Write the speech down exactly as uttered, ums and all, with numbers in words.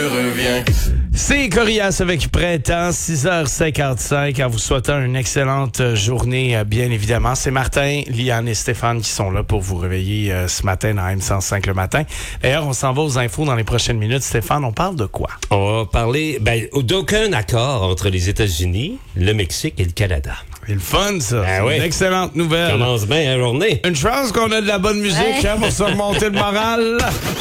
revient. C'est Corias avec Printemps, six heures cinquante-cinq, en vous souhaitant une excellente journée, bien évidemment. C'est Martin, Liane et Stéphane qui sont là pour vous réveiller euh, ce matin dans M cent cinq le matin. D'ailleurs, on s'en va aux infos dans les prochaines minutes. Stéphane, on parle de quoi? On va parler ben, d'aucun accord entre les États-Unis, le Mexique et le Canada. C'est le fun, ça. Ben C'est oui. une excellente nouvelle. Commence bien la journée. Une chance qu'on a de la bonne musique Ouais. hein, pour se remonter le moral.